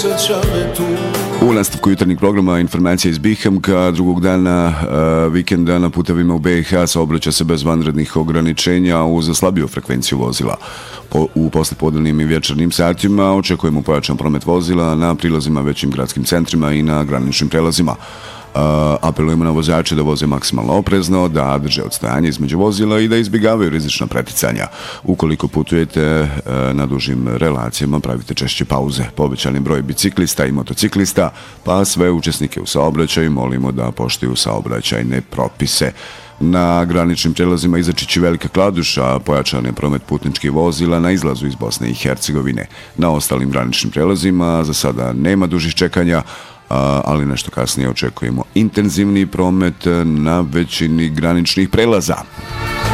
U nastavku jutarnjeg programa informacija iz Bihamka, drugog dana vikenda na putevima u BiH saobraća se bez vanrednih ograničenja uz slabiju frekvenciju vozila. U poslepodnevnim i večernjim satima očekujemo pojačan promet vozila na prilazima većim gradskim centrima i na graničnim prelazima. Apelujemo na vozače da voze maksimalno oprezno, da drže odstojanje između vozila i da izbjegavaju rizična preticanja. Ukoliko putujete na dužim relacijama, pravite češće pauze. Povećani broj biciklista i motociklista, pa sve učesnike u saobraćaju molimo da poštuju saobraćajne propise. Na graničnim prelazima Izačić i Velika Kladuša pojačan je promet putničkih vozila na izlazu iz Bosne i Hercegovine. Na ostalim graničnim prelazima za sada nema dužih čekanja, ali nešto kasnije očekujemo intenzivni promet na većini graničnih prelaza.